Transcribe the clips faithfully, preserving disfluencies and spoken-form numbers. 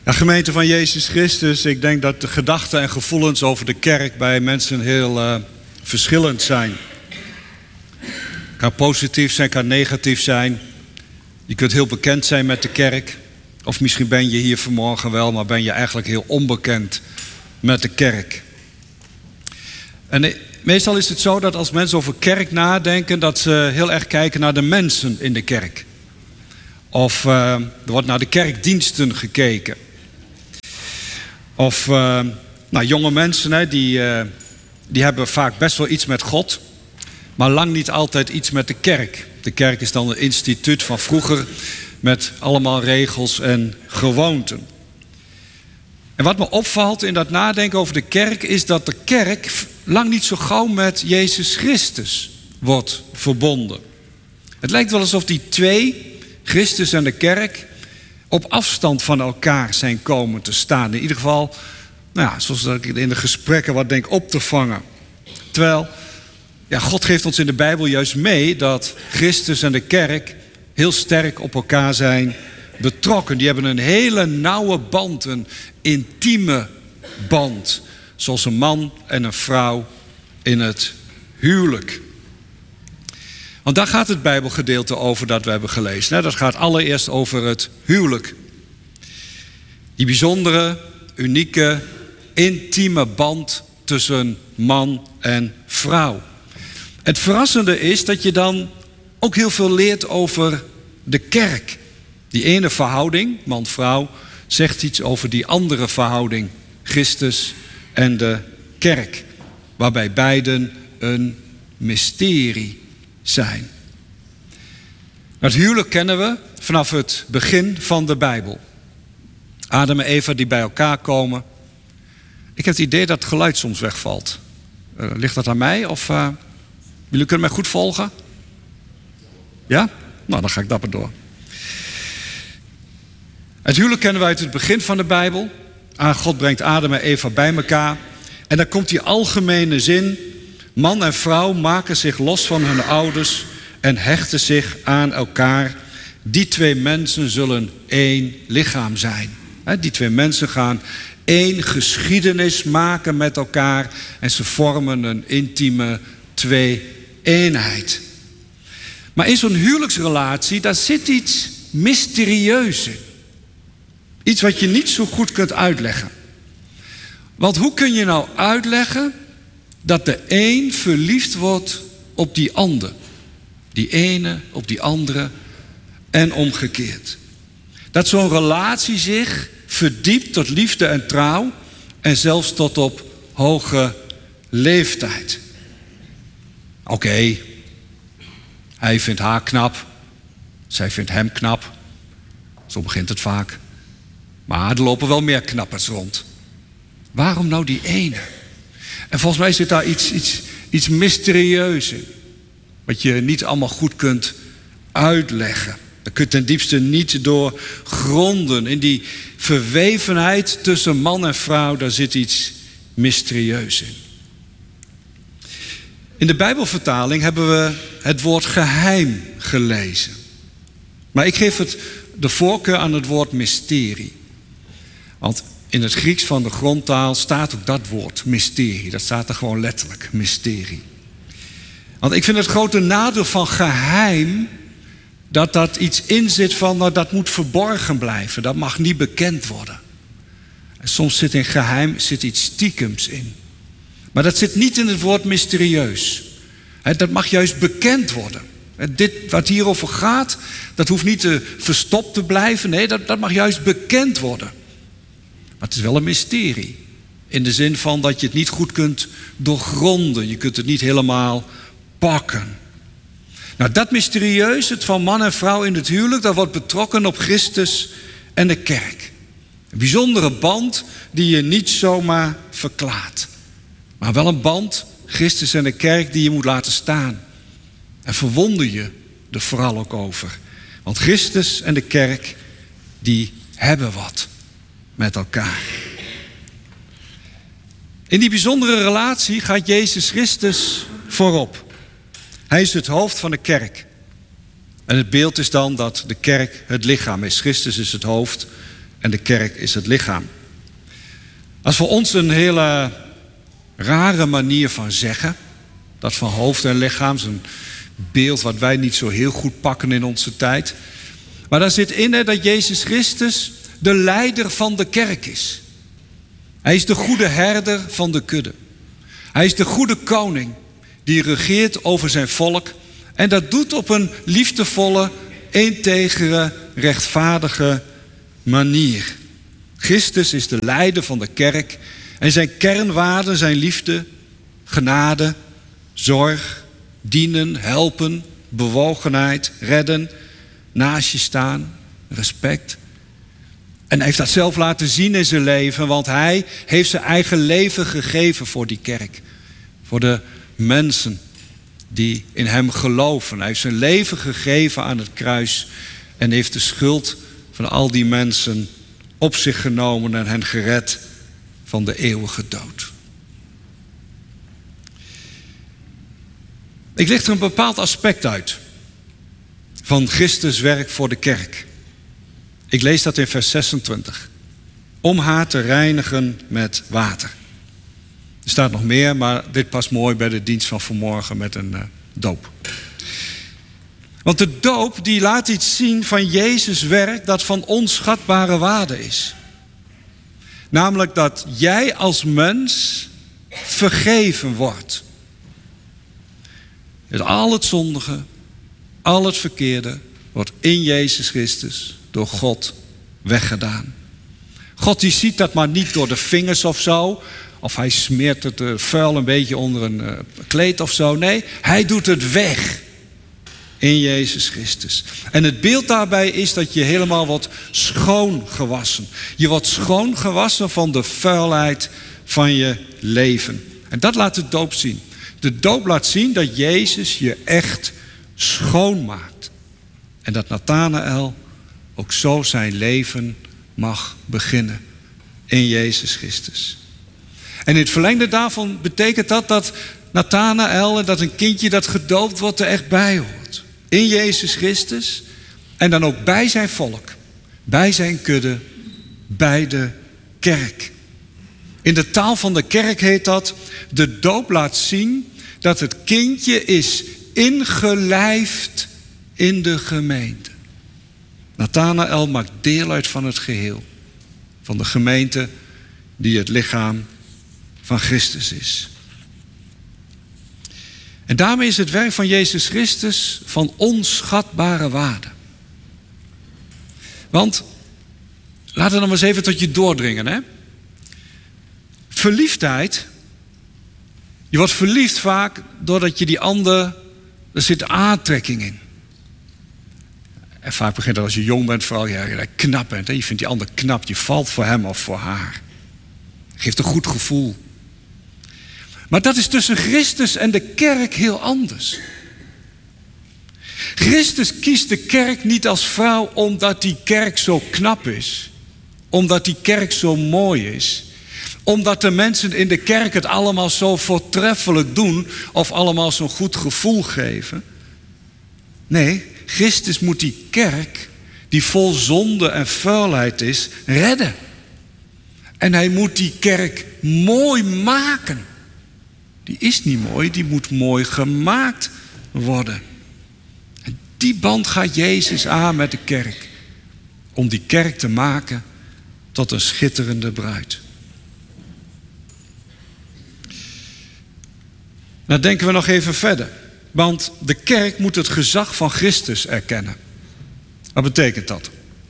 Ja, gemeente van Jezus Christus, ik denk dat de gedachten en gevoelens over de kerk bij mensen heel uh, verschillend zijn. Het kan positief zijn, kan negatief zijn. Je kunt heel bekend zijn met de kerk. Of misschien ben je hier vanmorgen wel, maar ben je eigenlijk heel onbekend met de kerk. En meestal is het zo dat als mensen over kerk nadenken, dat ze heel erg kijken naar de mensen in de kerk. Of uh, er wordt naar de kerkdiensten gekeken. Of uh, nou, jonge mensen, hè, die, uh, die hebben vaak best wel iets met God, maar lang niet altijd iets met de kerk. De kerk is dan een instituut van vroeger met allemaal regels en gewoonten. En wat me opvalt in dat nadenken over de kerk is dat de kerk lang niet zo gauw met Jezus Christus wordt verbonden. Het lijkt wel alsof die twee, Christus en de kerk, op afstand van elkaar zijn komen te staan. In ieder geval, nou ja, zoals ik in de gesprekken wat denk op te vangen. Terwijl, ja, God geeft ons in de Bijbel juist mee dat Christus en de kerk heel sterk op elkaar zijn betrokken. Die hebben een hele nauwe band, een intieme band. Zoals een man en een vrouw in het huwelijk. Want daar gaat het Bijbelgedeelte over dat we hebben gelezen. Dat gaat allereerst over het huwelijk. Die bijzondere, unieke, intieme band tussen man en vrouw. Het verrassende is dat je dan ook heel veel leert over de kerk. Die ene verhouding, man-vrouw, zegt iets over die andere verhouding, Christus en de kerk. Waarbij beiden een mysterie zijn. Het huwelijk kennen we vanaf het begin van de Bijbel. Adam en Eva die bij elkaar komen. Ik heb het idee dat het geluid soms wegvalt. Uh, ligt dat aan mij? Of uh, jullie kunnen mij goed volgen? Ja? Nou, dan ga ik dapper door. Het huwelijk kennen we uit het begin van de Bijbel. Ah, God brengt Adam en Eva bij elkaar. En dan komt die algemene zin: man en vrouw maken zich los van hun ouders en hechten zich aan elkaar. Die twee mensen zullen één lichaam zijn. Die twee mensen gaan één geschiedenis maken met elkaar en ze vormen een intieme twee-eenheid. Maar in zo'n huwelijksrelatie, daar zit iets mysterieus in. Iets wat je niet zo goed kunt uitleggen. Want hoe kun je nou uitleggen dat de een verliefd wordt op die ander? Die ene op die andere en omgekeerd. Dat zo'n relatie zich verdiept tot liefde en trouw en zelfs tot op hoge leeftijd. Oké, okay. Hij vindt haar knap, zij vindt hem knap. Zo begint het vaak. Maar er lopen wel meer knappers rond. Waarom nou die ene? En volgens mij zit daar iets, iets, iets mysterieus in. Wat je niet allemaal goed kunt uitleggen. Dat kun je ten diepste niet doorgronden. In die verwevenheid tussen man en vrouw, daar zit iets mysterieus in. In de Bijbelvertaling hebben we het woord geheim gelezen. Maar ik geef het de voorkeur aan het woord mysterie. Want in het Grieks van de grondtaal staat ook dat woord, mysterie. Dat staat er gewoon letterlijk, mysterie. Want ik vind het grote nadeel van geheim dat dat iets in zit van, nou, dat moet verborgen blijven. Dat mag niet bekend worden. En soms zit in geheim zit iets stiekems in. Maar dat zit niet in het woord mysterieus. Dat mag juist bekend worden. Dit wat hierover gaat, dat hoeft niet te verstopt te blijven. Nee, dat, dat mag juist bekend worden. Maar het is wel een mysterie. In de zin van dat je het niet goed kunt doorgronden. Je kunt het niet helemaal pakken. Nou, dat mysterieus, het van man en vrouw in het huwelijk, dat wordt betrokken op Christus en de kerk. Een bijzondere band die je niet zomaar verklaart. Maar wel een band, Christus en de kerk, die je moet laten staan. En verwonder je er vooral ook over. Want Christus en de kerk, die hebben wat met elkaar. In die bijzondere relatie gaat Jezus Christus voorop. Hij is het hoofd van de kerk. En het beeld is dan dat de kerk het lichaam is. Christus is het hoofd en de kerk is het lichaam. Dat is voor ons een hele rare manier van zeggen. Dat van hoofd en lichaam is een beeld wat wij niet zo heel goed pakken in onze tijd. Maar daar zit in hè, dat Jezus Christus de leider van de kerk is. Hij is de goede herder van de kudde. Hij is de goede koning die regeert over zijn volk. En dat doet op een liefdevolle, integere, rechtvaardige manier. Christus is de leider van de kerk. En zijn kernwaarden zijn liefde, genade, zorg, dienen, helpen, bewogenheid, redden, naast je staan, respect. En hij heeft dat zelf laten zien in zijn leven, want hij heeft zijn eigen leven gegeven voor die kerk. Voor de mensen die in hem geloven. Hij heeft zijn leven gegeven aan het kruis en heeft de schuld van al die mensen op zich genomen en hen gered van de eeuwige dood. Ik licht er een bepaald aspect uit van Christus' werk voor de kerk. Ik lees dat in vers zesentwintig. Om haar te reinigen met water. Er staat nog meer, maar dit past mooi bij de dienst van vanmorgen met een uh, doop. Want de doop die laat iets zien van Jezus' werk dat van onschatbare waarde is. Namelijk dat jij als mens vergeven wordt. Dus al het zondige, al het verkeerde wordt in Jezus Christus door God weggedaan. God die ziet dat maar niet door de vingers of zo. Of hij smeert het uh, vuil een beetje onder een uh, kleed of zo. Nee, hij doet het weg in Jezus Christus. En het beeld daarbij is dat je helemaal wordt schoongewassen. Je wordt schoongewassen van de vuilheid van je leven. En dat laat de doop zien. De doop laat zien dat Jezus je echt schoonmaakt. En dat Nathanael ook zo zijn leven mag beginnen in Jezus Christus. En in het verlengde daarvan betekent dat dat Nathanael en dat een kindje dat gedoopt wordt er echt bij hoort. In Jezus Christus en dan ook bij zijn volk, bij zijn kudde, bij de kerk. In de taal van de kerk heet dat, de doop laat zien dat het kindje is ingelijfd in de gemeente. Nathanael maakt deel uit van het geheel. Van de gemeente die het lichaam van Christus is. En daarmee is het werk van Jezus Christus van onschatbare waarde. Want, laat het dan maar eens even tot je doordringen. Hè? Verliefdheid. Je wordt verliefd vaak doordat je die ander, er zit aantrekking in. En vaak begint dat als je jong bent, vooral je knap bent. Hè? Je vindt die ander knap, je valt voor hem of voor haar. Geeft een goed gevoel. Maar dat is tussen Christus en de kerk heel anders. Christus kiest de kerk niet als vrouw omdat die kerk zo knap is. Omdat die kerk zo mooi is. Omdat de mensen in de kerk het allemaal zo voortreffelijk doen of allemaal zo'n goed gevoel geven. Nee, Christus moet die kerk, die vol zonde en vuilheid is, redden. En hij moet die kerk mooi maken. Die is niet mooi, die moet mooi gemaakt worden. En die band gaat Jezus aan met de kerk. Om die kerk te maken tot een schitterende bruid. Nou denken we nog even verder. Want de kerk moet het gezag van Christus erkennen. Wat betekent dat?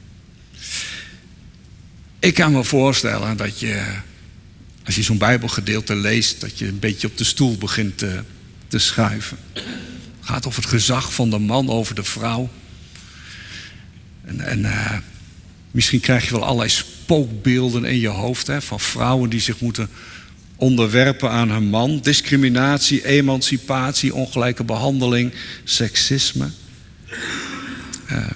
Ik kan me voorstellen dat je, als je zo'n Bijbelgedeelte leest, dat je een beetje op de stoel begint te, te schuiven. Het gaat over het gezag van de man over de vrouw. En, en uh, misschien krijg je wel allerlei spookbeelden in je hoofd, hè, van vrouwen die zich moeten onderwerpen aan hun man. Discriminatie, emancipatie, ongelijke behandeling, seksisme. Uh,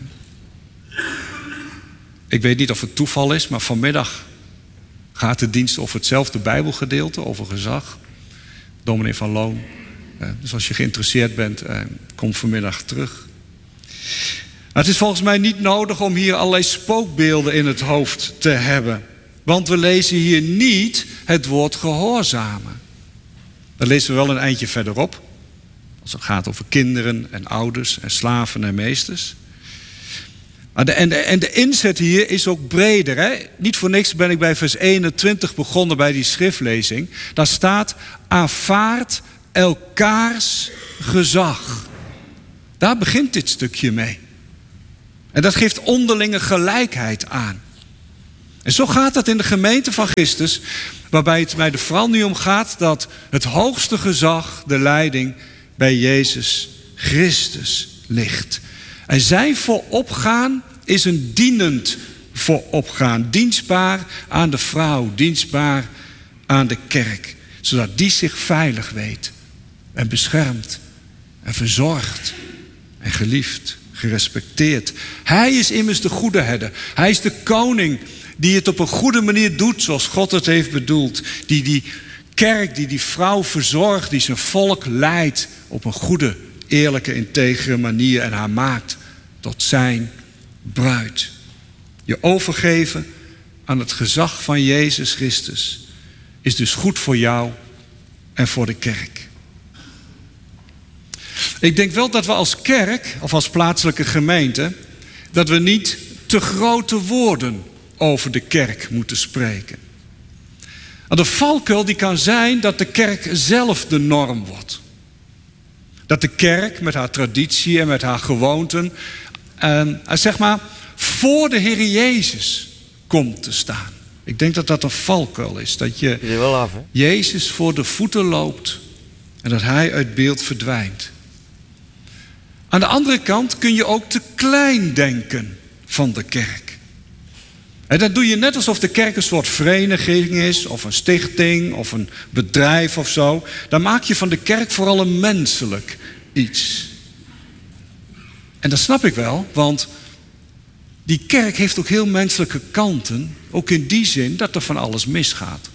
ik weet niet of het toeval is, maar vanmiddag gaat de dienst over hetzelfde Bijbelgedeelte, over gezag. Dominee van Loon. Uh, dus als je geïnteresseerd bent, uh, kom vanmiddag terug. Het is volgens mij niet nodig om hier allerlei spookbeelden in het hoofd te hebben. Want we lezen hier niet het woord gehoorzamen. Dat lezen we wel een eindje verderop. Als het gaat over kinderen en ouders en slaven en meesters. En de, en, de, en de inzet hier is ook breder. Hè? Niet voor niks ben ik bij vers eenentwintig begonnen bij die schriftlezing. Daar staat: aanvaard elkaars gezag. Daar begint dit stukje mee. En dat geeft onderlinge gelijkheid aan. En zo gaat het in de gemeente van Christus, waarbij het mij er vooral nu om gaat dat het hoogste gezag, de leiding, bij Jezus Christus ligt. En zijn vooropgaan is een dienend vooropgaan. Dienstbaar aan de vrouw, dienstbaar aan de kerk. Zodat die zich veilig weet en beschermd en verzorgd en geliefd, gerespecteerd. Hij is immers de goede herder. Hij is de koning die het op een goede manier doet zoals God het heeft bedoeld. Die die kerk, die die vrouw verzorgt, die zijn volk leidt op een goede, eerlijke, integere manier en haar maakt tot zijn bruid. Je overgeven aan het gezag van Jezus Christus is dus goed voor jou en voor de kerk. Ik denk wel dat we als kerk, of als plaatselijke gemeente, dat we niet te grote woorden over de kerk moeten spreken. De valkuil die kan zijn dat de kerk zelf de norm wordt. Dat de kerk met haar traditie en met haar gewoonten, eh, zeg maar, voor de Heer Jezus komt te staan. Ik denk dat dat een valkuil is. Dat je wel af, hè? Jezus voor de voeten loopt en dat hij uit beeld verdwijnt. Aan de andere kant kun je ook te klein denken van de kerk. En dat doe je net alsof de kerk een soort vereniging is, of een stichting, of een bedrijf of zo. Dan maak je van de kerk vooral een menselijk iets. En dat snap ik wel, want die kerk heeft ook heel menselijke kanten. Ook in die zin dat er van alles misgaat.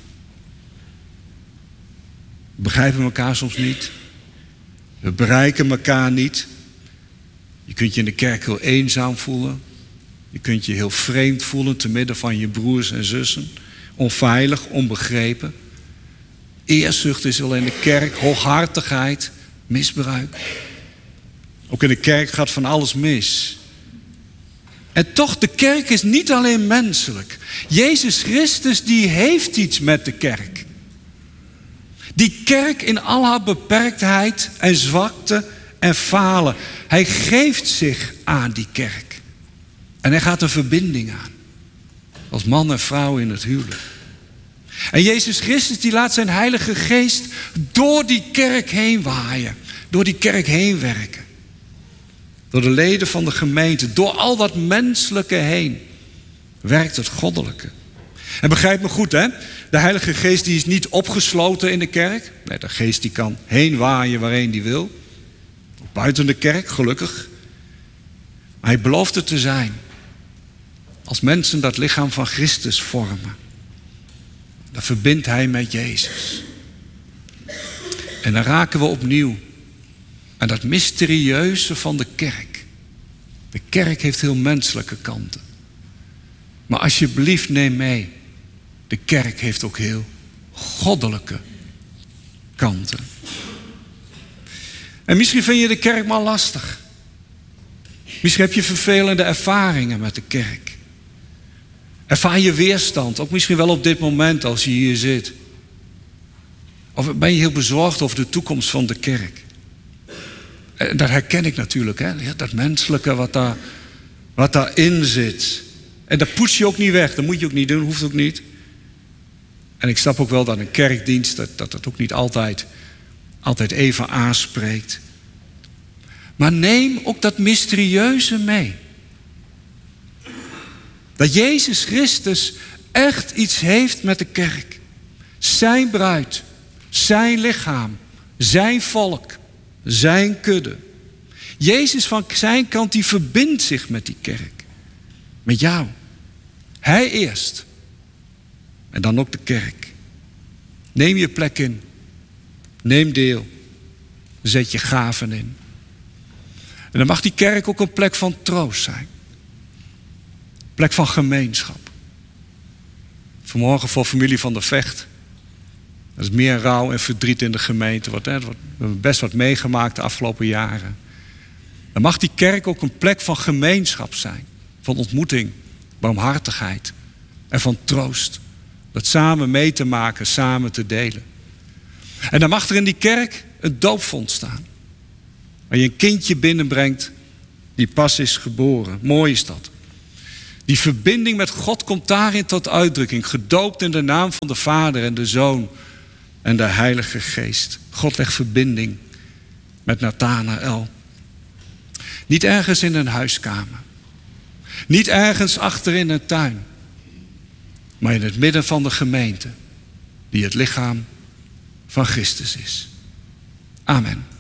We begrijpen elkaar soms niet. We bereiken elkaar niet. Je kunt je in de kerk heel eenzaam voelen. Je kunt je heel vreemd voelen te midden van je broers en zussen. Onveilig, onbegrepen. Eerzucht is wel in de kerk. Hooghartigheid, misbruik. Ook in de kerk gaat van alles mis. En toch, de kerk is niet alleen menselijk. Jezus Christus die heeft iets met de kerk. Die kerk in al haar beperktheid en zwakte en falen. Hij geeft zich aan die kerk. En hij gaat een verbinding aan. Als man en vrouw in het huwelijk. En Jezus Christus die laat zijn Heilige Geest door die kerk heen waaien. Door die kerk heen werken. Door de leden van de gemeente. Door al dat menselijke heen. Werkt het goddelijke. En begrijp me goed, hè? De Heilige Geest die is niet opgesloten in de kerk. Nee, de geest die kan heen waaien waarheen die wil. Ook buiten de kerk, gelukkig. Maar hij belooft het te zijn. Als mensen dat lichaam van Christus vormen. Dan verbindt hij met Jezus. En dan raken we opnieuw aan dat mysterieuze van de kerk. De kerk heeft heel menselijke kanten. Maar alsjeblieft neem mee. De kerk heeft ook heel goddelijke kanten. En misschien vind je de kerk maar lastig. Misschien heb je vervelende ervaringen met de kerk. Ervaar je weerstand, ook misschien wel op dit moment als je hier zit. Of ben je heel bezorgd over de toekomst van de kerk. En dat herken ik natuurlijk, hè? Ja, dat menselijke wat, daar, wat daarin zit. En dat poets je ook niet weg, dat moet je ook niet doen, hoeft ook niet. En ik snap ook wel dat een kerkdienst, dat dat, dat ook niet altijd, altijd even aanspreekt. Maar neem ook dat mysterieuze mee. Dat Jezus Christus echt iets heeft met de kerk. Zijn bruid, zijn lichaam, zijn volk, zijn kudde. Jezus van zijn kant die verbindt zich met die kerk. Met jou. Hij eerst. En dan ook de kerk. Neem je plek in. Neem deel. Zet je gaven in. En dan mag die kerk ook een plek van troost zijn. Een plek van gemeenschap. Vanmorgen voor familie Van der Vecht. Er is meer rouw en verdriet in de gemeente. Wat, hè, we hebben best wat meegemaakt de afgelopen jaren. Dan mag die kerk ook een plek van gemeenschap zijn. Van ontmoeting, barmhartigheid en van troost. Dat samen mee te maken, samen te delen. En dan mag er in die kerk een doopvond staan. Waar je een kindje binnenbrengt die pas is geboren. Mooi is dat. Die verbinding met God komt daarin tot uitdrukking. Gedoopt in de naam van de Vader en de Zoon en de Heilige Geest. God legt verbinding met Nathanael. Niet ergens in een huiskamer. Niet ergens achter in een tuin. Maar in het midden van de gemeente. Die het lichaam van Christus is. Amen.